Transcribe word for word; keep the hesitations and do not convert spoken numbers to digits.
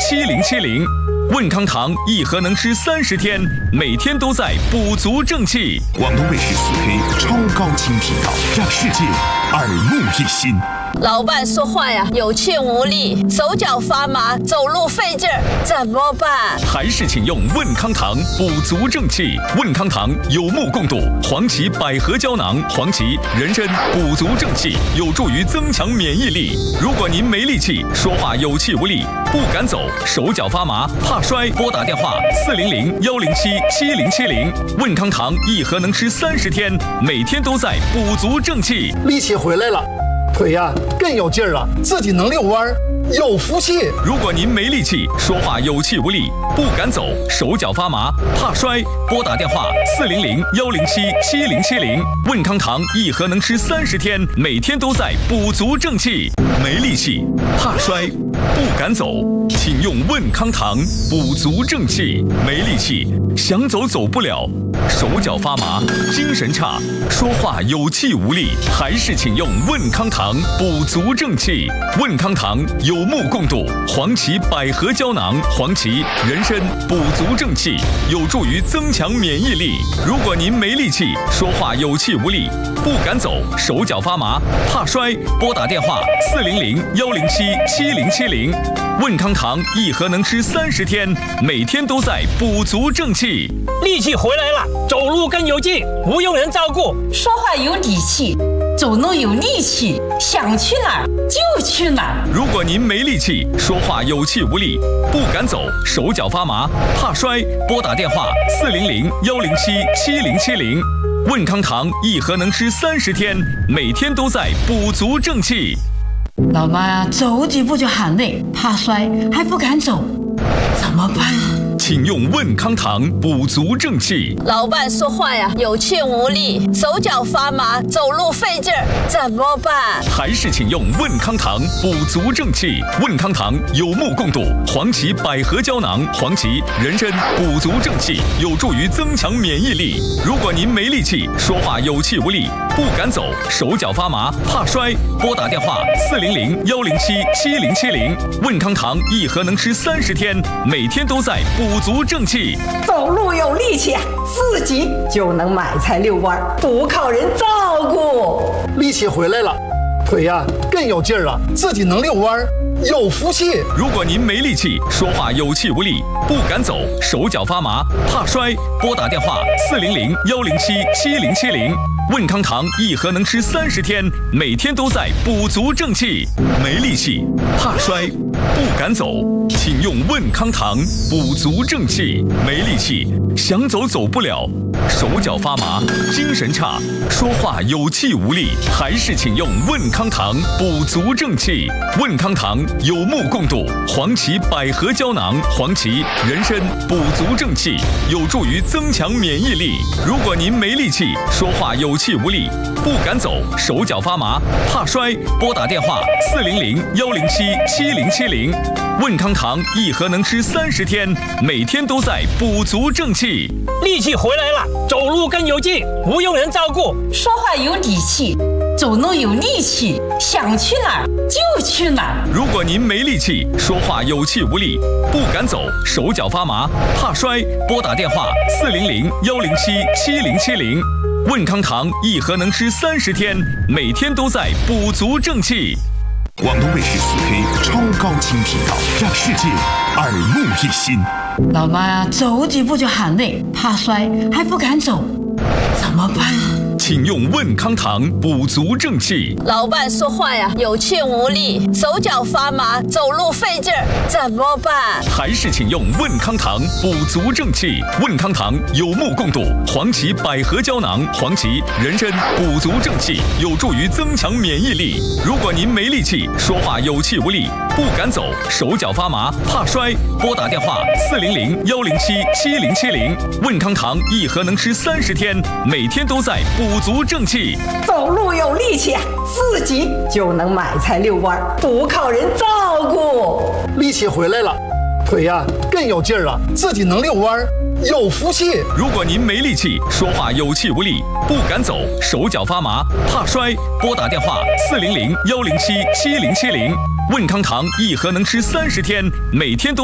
七零七零。问康堂一盒能吃三十天，每天都在补足正气。 广东卫视四 K 超高清频道，让世界耳目一新。 老伴说话呀有气无力，手脚发麻，走路费劲儿，怎么办？ 还是请用问康堂补足正气。问康堂有目共睹，黄芪百合胶囊，黄芪、人参补足正气，有助于增强免疫力。如果您没力气，说话有气无力，不敢走，手脚发麻，怕摔，拨打电话四零零幺零七七零七零。问康堂一盒能吃三十天，每天都在补足正气。 力气回来了。腿呀、啊、更有劲儿了，自己能遛弯儿，有福气。 如果您没力气，说话有气无力，不敢走，手脚发麻，怕摔，拨打电话四零零幺零七七零七零。问康堂一盒能吃三十天，每天都在补足正气。没力气，怕摔，不敢走，请用问康堂补足正气。没力气，想走走不了，手脚发麻，精神差，说话有气无力，还是请用问康堂补足正气。问康堂有目共睹，黄芪百合胶囊，黄芪、人参补足正气，有助于增强免疫力。如果您没力气，说话有气无力，不敢走，手脚发麻，怕摔，拨打电话四零零幺零七七零七零。问康堂一盒能吃三十天，每天都在补足正气。 力气回来了，走路更有劲，不用人照顾， 说话有底气，走路有力气，想去哪儿就去哪儿。 如果您没力气，说话有气无力，不敢走，手脚发麻，怕摔，拨打电话四零零幺零七七零七零。问康堂一盒能吃三十天，每天都在补足正气。 老妈呀，走几步就喊累，怕摔还不敢走，怎么办？ 请用问康堂补足正气。 老伴说话呀有气无力，手脚发麻，走路费劲儿，怎么办？ 还是请用问康堂补足正气。问康堂有目共睹，黄芪百合胶囊，黄芪、人参补足正气，有助于增强免疫力。如果您没力气，说话有气无力，不敢走，手脚发麻，怕摔，拨打电话四零零幺零七七零七零。问康堂一盒能吃三十天，每天都在补足正气。 走路有力气，自己就能买菜遛弯，不靠人照顾。 力气回来了，腿呀、啊、更有劲儿了，自己能遛弯儿，有福气。 如果您没力气，说话有气无力，不敢走，手脚发麻，怕摔，拨打电话四零零幺零七七零七零。问康堂一盒能吃三十天，每天都在补足正气。没力气，怕摔，不敢走，请用问康堂补足正气。没力气，想走走不了，手脚发麻，精神差，说话有气无力，还是请用问康堂补足正气。问康堂有目共睹，黄芪百合胶囊，黄芪、人参补足正气，有助于增强免疫力。如果您没力气，说话有气无力，不敢走，手脚发麻，怕摔，拨打电话四零零幺零七七零七零。问康堂一盒能吃三十天，每天都在补足正气。 力气回来了，走路更有劲，不用人照顾， 说话有底气，走路有力气，想去哪儿就去哪儿。 如果您没力气，说话有气无力，不敢走，手脚发麻，怕摔，拨打电话四零零幺零七七零七零。问康堂一盒能吃三十天，每天都在补足正气。 广东卫视四 K 超高清频道，让世界耳目一新。 老妈呀，走几步就喊累，怕摔还不敢走，怎么办？ 请用问康堂补足正气。 老伴说话呀有气无力，手脚发麻，走路费劲儿，怎么办？ 还是请用问康堂补足正气。问康堂有目共睹，黄芪百合胶囊，黄芪、人参补足正气，有助于增强免疫力。如果您没力气，说话有气无力，不敢走，手脚发麻，怕摔，拨打电话四零零幺零七七零七零。问康堂一盒能吃三十天，每天都在补足正气。 走路有力气，自己就能买菜遛弯，不靠人照顾。 力气回来了，腿呀、啊、更有劲儿了，自己能遛弯儿，有福气。 如果您没力气，说话有气无力，不敢走，手脚发麻，怕摔，拨打电话四零零幺零七七零七零。问康堂一盒能吃三十天，每天都